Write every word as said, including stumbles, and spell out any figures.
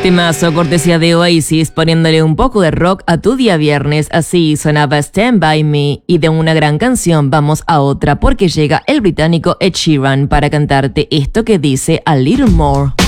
Temazo, cortesía de Oasis, poniéndole un poco de rock a tu día viernes. Así sonaba Stand By Me. Y de una gran canción vamos a otra, porque llega el británico Ed Sheeran para cantarte esto que dice A Little More.